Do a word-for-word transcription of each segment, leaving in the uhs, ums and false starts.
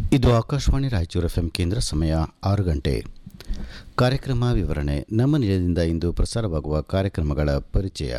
ಇದು Akashvani Raichur F M ಕೇಂದ್ರ. ಸಮಯ ಆರು ಗಂಟೆ. ಕಾರ್ಯಕ್ರಮ ವಿವರಣೆ. ನಮ್ಮ ನಿಲಯದಿಂದ ಇಂದು ಪ್ರಸಾರವಾಗುವ ಕಾರ್ಯಕ್ರಮಗಳ ಪರಿಚಯ.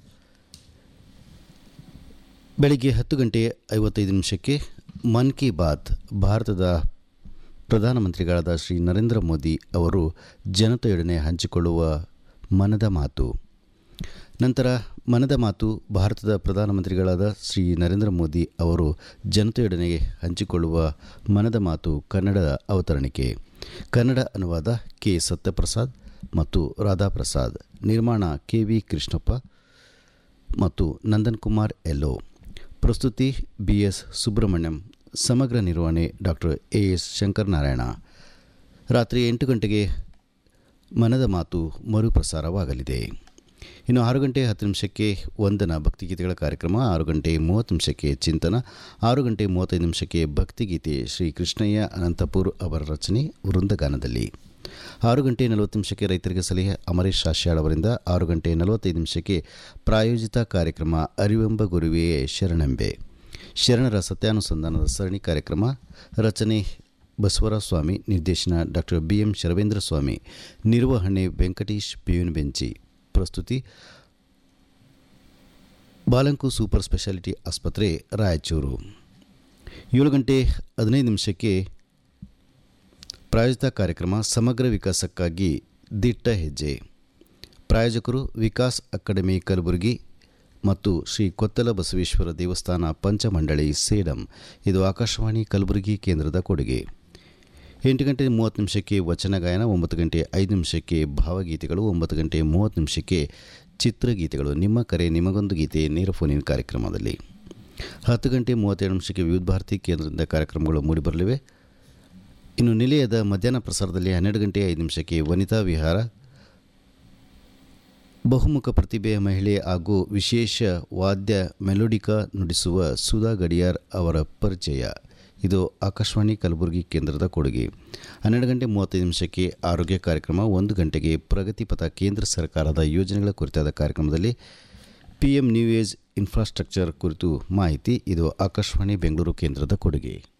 ಬೆಳಿಗ್ಗೆ ಹತ್ತು ಗಂಟೆ ಐವತ್ತೈದು ನಿಮಿಷಕ್ಕೆ ಮನ್ ಕಿ ಬಾತ್, ಭಾರತದ ಪ್ರಧಾನಮಂತ್ರಿಗಳಾದ ಶ್ರೀ ನರೇಂದ್ರ ಮೋದಿ ಅವರು ಜನತೆಯೊಡನೆ ಹಂಚಿಕೊಳ್ಳುವ ಮನದ ಮಾತು. ನಂತರ ಮನದ ಮಾತು, ಭಾರತದ ಪ್ರಧಾನಮಂತ್ರಿಗಳಾದ ಶ್ರೀ ನರೇಂದ್ರ ಮೋದಿ ಅವರು ಜನತೆಯೊಡನೆ ಹಂಚಿಕೊಳ್ಳುವ ಮನದ ಮಾತು ಕನ್ನಡದ ಅವತರಣಿಕೆ. ಕನ್ನಡ ಅನುವಾದ ಕೆ ಸತ್ಯಪ್ರಸಾದ್ ಮತ್ತು ರಾಧಾಪ್ರಸಾದ್. ನಿರ್ಮಾಣ ಕೆ ವಿ ಕೃಷ್ಣಪ್ಪ ಮತ್ತು ನಂದನ್ ಕುಮಾರ್ ಎಲ್ಲೋ. ಪ್ರಸ್ತುತಿ ಬಿ ಎಸ್ ಸುಬ್ರಹ್ಮಣ್ಯಂ. ಸಮಗ್ರ ನಿರ್ವಹಣೆ ಡಾಕ್ಟರ್ ಎ ಎಸ್ ಶಂಕರನಾರಾಯಣ. ರಾತ್ರಿ ಎಂಟು ಗಂಟೆಗೆ ಮನದ ಮಾತು ಮರುಪ್ರಸಾರವಾಗಲಿದೆ. ಇನ್ನು ಆರು ಗಂಟೆ ಹತ್ತು ನಿಮಿಷಕ್ಕೆ ವಂದನಾ ಭಕ್ತಿಗೀತೆಗಳ ಕಾರ್ಯಕ್ರಮ. ಆರು ಗಂಟೆ ಮೂವತ್ತು ನಿಮಿಷಕ್ಕೆ ಚಿಂತನ. ಆರು ಗಂಟೆ ಮೂವತ್ತೈದು ನಿಮಿಷಕ್ಕೆ ಭಕ್ತಿಗೀತೆ ಶ್ರೀ ಕೃಷ್ಣಯ್ಯ ಅನಂತಪುರ್ ಅವರ ರಚನೆ ವೃಂದಗಾನದಲ್ಲಿ. ಆರು ಗಂಟೆ ನಲವತ್ತು ನಿಮಿಷಕ್ಕೆ ರೈತರಿಗೆ ಸಲಹೆ ಅಮರೇಶ್ ಶಾಶ್ಯಾಳ್ ಅವರಿಂದ. ಆರು ಗಂಟೆ ನಲವತ್ತೈದು ನಿಮಿಷಕ್ಕೆ ಪ್ರಾಯೋಜಿತ ಕಾರ್ಯಕ್ರಮ ಅರಿವೆಂಬ ಗುರುವೆಯೇ ಶರಣೆಂಬೆ, ಶರಣರ ಸತ್ಯಾನುಸಂಧಾನದ ಸರಣಿ ಕಾರ್ಯಕ್ರಮ. ರಚನೆ ಬಸವರಾಜ ಸ್ವಾಮಿ, ನಿರ್ದೇಶನ ಡಾಕ್ಟರ್ ಬಿ ಎಂ ಶರವೇಂದ್ರ ಸ್ವಾಮಿ, ನಿರ್ವಹಣೆ ವೆಂಕಟೇಶ್ ಬೇವಿನ ಬೆಂಚಿ. ಪ್ರಸ್ತುತಿ ಬಾಲಂಕು ಸೂಪರ್ ಸ್ಪೆಷಾಲಿಟಿ ಆಸ್ಪತ್ರೆ ರಾಯಚೂರು. ಏಳು ಗಂಟೆ ಹದಿನೈದು ನಿಮಿಷಕ್ಕೆ ಪ್ರಾಯೋಜಿತ ಕಾರ್ಯಕ್ರಮ ಸಮಗ್ರ ವಿಕಾಸಕ್ಕಾಗಿ ದಿಟ್ಟ ಹೆಜ್ಜೆ. ಪ್ರಾಯೋಜಕರು ವಿಕಾಸ್ ಅಕಾಡೆಮಿ ಕಲಬುರಗಿ ಮತ್ತು ಶ್ರೀ ಕೊತ್ತಲ ಬಸವೇಶ್ವರ ದೇವಸ್ಥಾನ ಪಂಚಮಂಡಳಿ ಸೇಡಂ. ಇದು ಆಕಾಶವಾಣಿ ಕಲಬುರಗಿ ಕೇಂದ್ರದ ಕೊಡುಗೆ. ಎಂಟು ಗಂಟೆ ಮೂವತ್ತು ನಿಮಿಷಕ್ಕೆ ವಚನ ಗಾಯನ. ಒಂಬತ್ತು ಗಂಟೆ ಐದು ನಿಮಿಷಕ್ಕೆ ಭಾವಗೀತೆಗಳು. ಒಂಬತ್ತು ಗಂಟೆ ಮೂವತ್ತು ನಿಮಿಷಕ್ಕೆ ಚಿತ್ರಗೀತೆಗಳು. ನಿಮ್ಮ ಕರೆ ನಿಮಗೊಂದು ಗೀತೆ ನೇರ ಫೋನಿನ ಕಾರ್ಯಕ್ರಮದಲ್ಲಿ. ಹತ್ತು ಗಂಟೆ ಮೂವತ್ತೆರಡು ನಿಮಿಷಕ್ಕೆ ವಿವಿಧ ಭಾರತಿ ಕೇಂದ್ರದಿಂದ ಕಾರ್ಯಕ್ರಮಗಳು ಮೂಡಿಬರಲಿವೆ. ಇನ್ನು ನಿಲಯದ ಮಧ್ಯಾಹ್ನ ಪ್ರಸಾರದಲ್ಲಿ ಹನ್ನೆರಡು ಗಂಟೆ ಐದು ನಿಮಿಷಕ್ಕೆ ವನಿತಾ ವಿಹಾರ. ಬಹುಮುಖ ಪ್ರತಿಭೆಯ ಮಹಿಳೆ ಹಾಗೂ ವಿಶೇಷ ವಾದ್ಯ ಮೆಲೋಡಿಕಾ ನುಡಿಸುವ ಸುಧಾ ಗಡಿಯಾರ್ ಅವರ ಪರಿಚಯ. ಇದು ಆಕಾಶವಾಣಿ ಕಲಬುರಗಿ ಕೇಂದ್ರದ ಕೊಡುಗೆ. ಹನ್ನೆರಡು ಗಂಟೆ ಮೂವತ್ತೈದು ನಿಮಿಷಕ್ಕೆ ಆರೋಗ್ಯ ಕಾರ್ಯಕ್ರಮ. ಒಂದು ಗಂಟೆಗೆ ಪ್ರಗತಿಪಥ ಕೇಂದ್ರ ಸರ್ಕಾರದ ಯೋಜನೆಗಳ ಕುರಿತಾದ ಕಾರ್ಯಕ್ರಮದಲ್ಲಿ P M new age infrastructure ಕುರಿತು ಮಾಹಿತಿ. ಇದು ಆಕಾಶವಾಣಿ ಬೆಂಗಳೂರು ಕೇಂದ್ರದ ಕೊಡುಗೆ.